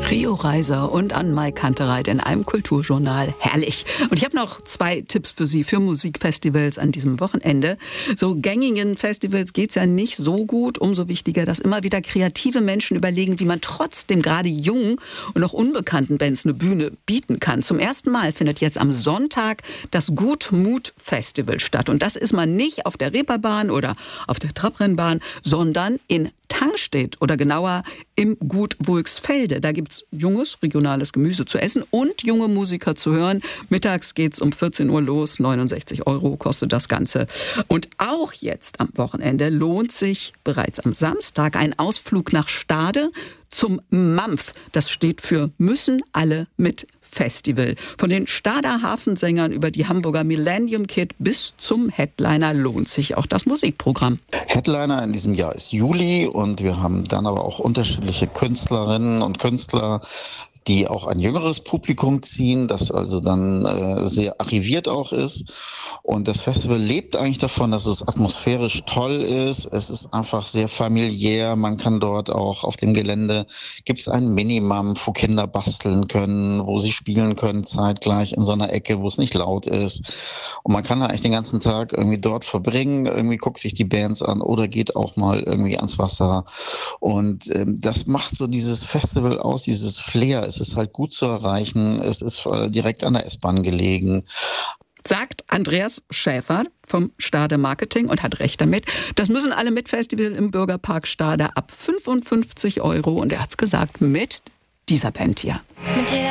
Rio Reiser und Ann-Mai Kantereit in einem Kulturjournal. Herrlich. Und ich habe noch 2 Tipps für Sie für Musikfestivals an diesem Wochenende. So gängigen Festivals geht's ja nicht so gut. Umso wichtiger, dass immer wieder kreative Menschen überlegen, wie man trotzdem gerade jungen und noch unbekannten Bands eine Bühne bieten kann. Zum ersten Mal findet jetzt am Sonntag das Gutmut-Festival statt. Und das ist man nicht auf der Reeperbahn oder auf der Trabrennbahn, sondern in Tangstedt oder genauer im Gut Wulksfelde. Da gibt's junges, regionales Gemüse zu essen und junge Musiker zu hören. Mittags geht's um 14 Uhr los, 69 € kostet das Ganze. Und auch jetzt am Wochenende lohnt sich bereits am Samstag ein Ausflug nach Stade zum MAMF. Das steht für Müssen alle mit Festival. Von den Stader Hafensängern über die Hamburger Millennium Kid bis zum Headliner lohnt sich auch das Musikprogramm. Headliner in diesem Jahr ist Juli und wir haben dann aber auch unterschiedliche Künstlerinnen und Künstler, die auch ein jüngeres Publikum ziehen, das also dann sehr arriviert auch ist. Und das Festival lebt eigentlich davon, dass es atmosphärisch toll ist. Es ist einfach sehr familiär. Man kann dort auch auf dem Gelände, gibt es einen Minimum, wo Kinder basteln können, wo sie spielen können zeitgleich in so einer Ecke, wo es nicht laut ist. Und man kann da eigentlich den ganzen Tag irgendwie dort verbringen, irgendwie guckt sich die Bands an oder geht auch mal irgendwie ans Wasser. Und das macht so dieses Festival aus, dieses Flair. Es ist halt gut zu erreichen. Es ist direkt an der S-Bahn gelegen. Sagt Andreas Schäfer vom Stade Marketing und hat recht damit. Das müssen alle mit Festival im Bürgerpark Stade ab 55 €. Und er hat's gesagt, mit dieser Band hier.